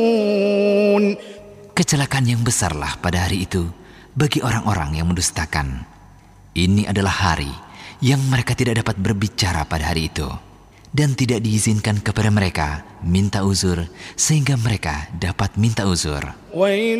Kecelakaan yang besarlah pada hari itu bagi orang-orang yang mendustakan. Ini adalah hari yang mereka tidak dapat berbicara pada hari itu, dan tidak diizinkan kepada mereka minta uzur sehingga mereka dapat minta uzur.